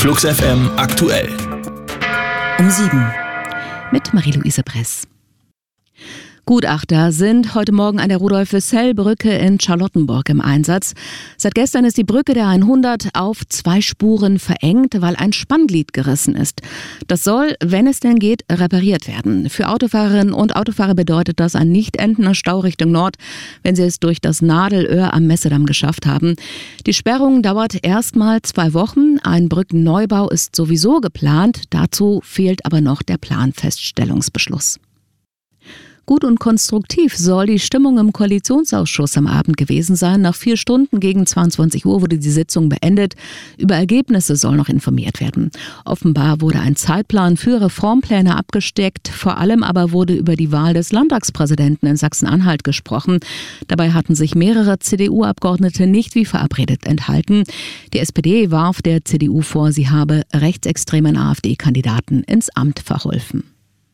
Flux FM aktuell. Um 7 mit Marie-Louise Bress. Gutachter sind heute Morgen an der Rudolf-Wessel-Brücke in Charlottenburg im Einsatz. Seit gestern ist die Brücke der 100 auf 2 Spuren verengt, weil ein Spannglied gerissen ist. Das soll, wenn es denn geht, repariert werden. Für Autofahrerinnen und Autofahrer bedeutet das ein nicht endender Stau Richtung Nord, wenn sie es durch das Nadelöhr am Messedamm geschafft haben. Die Sperrung dauert erstmal 2 Wochen. Ein Brückenneubau ist sowieso geplant. Dazu fehlt aber noch der Planfeststellungsbeschluss. Gut und konstruktiv soll die Stimmung im Koalitionsausschuss am Abend gewesen sein. Nach 4 Stunden gegen 22 Uhr wurde die Sitzung beendet. Über Ergebnisse soll noch informiert werden. Offenbar wurde ein Zeitplan für Reformpläne abgesteckt. Vor allem aber wurde über die Wahl des Landtagspräsidenten in Sachsen-Anhalt gesprochen. Dabei hatten sich mehrere CDU-Abgeordnete nicht wie verabredet enthalten. Die SPD warf der CDU vor, sie habe rechtsextremen AfD-Kandidaten ins Amt verholfen.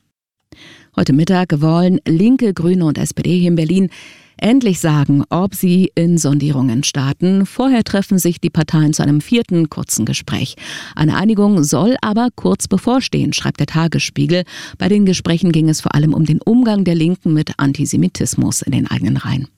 Heute Mittag wollen Linke, Grüne und SPD hier in Berlin endlich sagen, ob sie in Sondierungen starten. Vorher treffen sich die Parteien zu einem 4. kurzen Gespräch. Eine Einigung soll aber kurz bevorstehen, schreibt der Tagesspiegel. Bei den Gesprächen ging es vor allem um den Umgang der Linken mit Antisemitismus in den eigenen Reihen.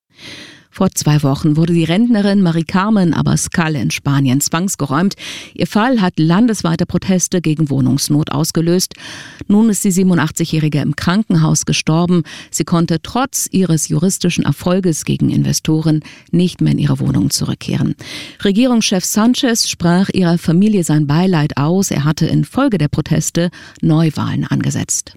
Vor 2 Wochen wurde die Rentnerin Mari-Carmen Abascal in Spanien zwangsgeräumt. Ihr Fall hat landesweite Proteste gegen Wohnungsnot ausgelöst. Nun ist die 87-Jährige im Krankenhaus gestorben. Sie konnte trotz ihres juristischen Erfolges gegen Investoren nicht mehr in ihre Wohnung zurückkehren. Regierungschef Sanchez sprach ihrer Familie sein Beileid aus. Er hatte infolge der Proteste Neuwahlen angesetzt.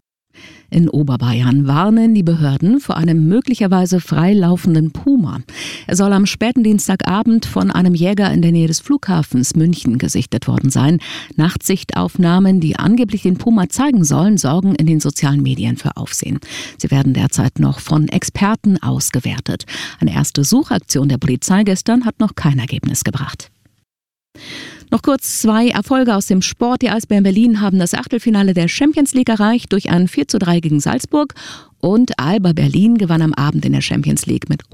In Oberbayern warnen die Behörden vor einem möglicherweise freilaufenden Puma. Er soll am späten Dienstagabend von einem Jäger in der Nähe des Flughafens München gesichtet worden sein. Nachtsichtaufnahmen, die angeblich den Puma zeigen sollen, sorgen in den sozialen Medien für Aufsehen. Sie werden derzeit noch von Experten ausgewertet. Eine erste Suchaktion der Polizei gestern hat noch kein Ergebnis gebracht. Noch kurz 2 Erfolge aus dem Sport. Die Eisbären Berlin haben das Achtelfinale der Champions League erreicht durch ein 4:3 gegen Salzburg. Und Alba Berlin gewann am Abend in der Champions League mit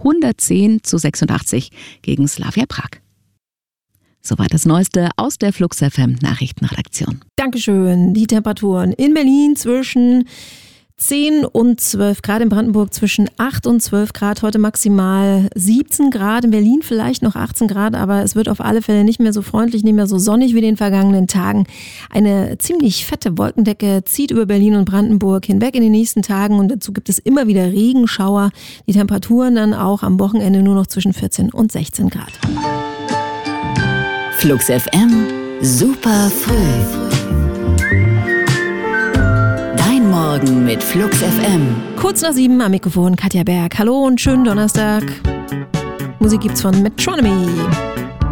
110:86 gegen Slavia Prag. Soweit das Neueste aus der Flux FM Nachrichtenredaktion. Dankeschön. Die Temperaturen in Berlin zwischen 10 und 12 Grad, in Brandenburg zwischen 8 und 12 Grad, heute maximal 17 Grad, in Berlin vielleicht noch 18 Grad, aber es wird auf alle Fälle nicht mehr so freundlich, nicht mehr so sonnig wie in den vergangenen Tagen. Eine ziemlich fette Wolkendecke zieht über Berlin und Brandenburg hinweg in den nächsten Tagen und dazu gibt es immer wieder Regenschauer. Die Temperaturen dann auch am Wochenende nur noch zwischen 14 und 16 Grad. Flux FM, super früh. Morgen mit Flux FM. Kurz nach 7 am Mikrofon Katja Berg. Hallo und schönen Donnerstag. Musik gibt's von Metronomy.